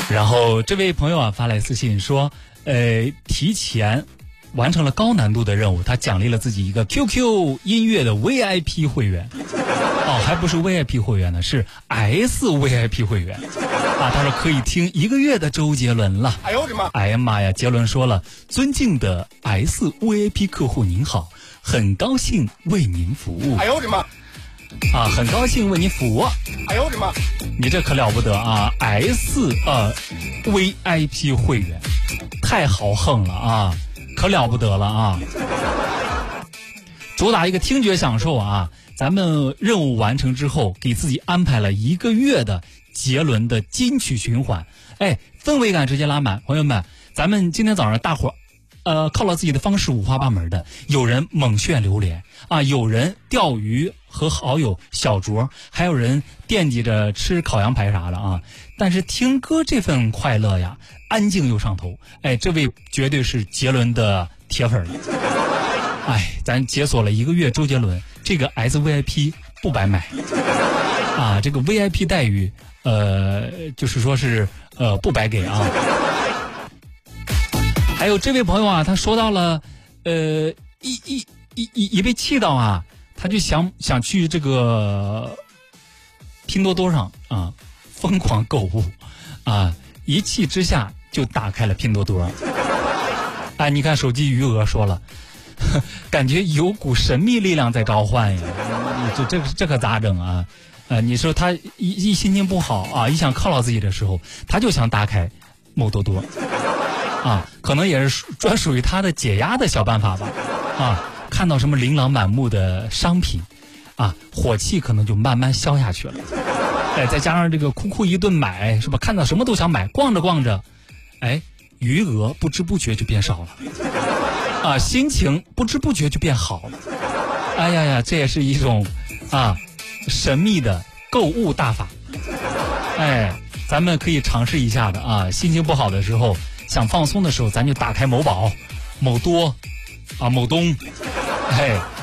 然后这位朋友啊发来私信说，提前完成了高难度的任务，他奖励了自己一个 QQ 音乐的 VIP 会员。哦，还不是 VIP 会员呢，是 S VIP 会员啊。他说可以听1个月的周杰伦了。哎呦我的妈！哎呀妈呀！杰伦说了，尊敬的 S VIP 客户您好，很高兴为您服务。哎呦我的妈！啊，很高兴为您服务。哎呦我的妈！你这可了不得啊 ！S VIP 会员，太豪横了啊，可了不得了啊！主打一个听觉享受啊！咱们任务完成之后，给自己安排了1个月的杰伦的金曲循环，哎，氛围感直接拉满。朋友们，咱们今天早上大伙靠了自己的方式五花八门的，有人猛炫榴莲啊，有人钓鱼和好友小酌，还有人惦记着吃烤羊排啥的啊。但是听歌这份快乐呀，安静又上头。哎，这位绝对是杰伦的铁粉了。哎，咱解锁了1个月周杰伦，这个 SVIP 不白买啊，这个 VIP 待遇就是说是不白给啊。还有这位朋友啊，他说到了一被气到啊，他就想去这个拼多多上啊疯狂购物啊，一气之下就打开了拼多多。哎，你看手机余额说了，感觉有股神秘力量在召唤呀，这可咋整啊？你说他一心情不好啊，一想犒劳自己的时候，他就想打开某多多啊，可能也是专属于他的解压的小办法吧啊。看到什么琳琅满目的商品啊，火气可能就慢慢消下去了。哎，再加上这个哭一顿买，是吧？看到什么都想买，逛着逛着，哎，余额不知不觉就变少了。啊，心情不知不觉就变好了。哎呀呀，这也是一种神秘的购物大法。哎，咱们可以尝试一下的啊。心情不好的时候，想放松的时候，咱就打开某宝、某多、某东，哎，